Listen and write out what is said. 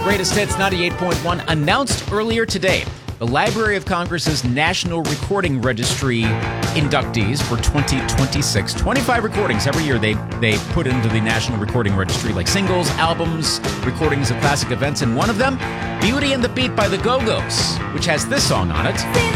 Greatest Hits 98.1 announced earlier today the Library of Congress's National Recording Registry inductees for 2026. 25 recordings every year they put into the National Recording Registry, like singles, albums, recordings of classic events, and one of them, Beauty and the Beat by the Go-Go's, which has this song on it.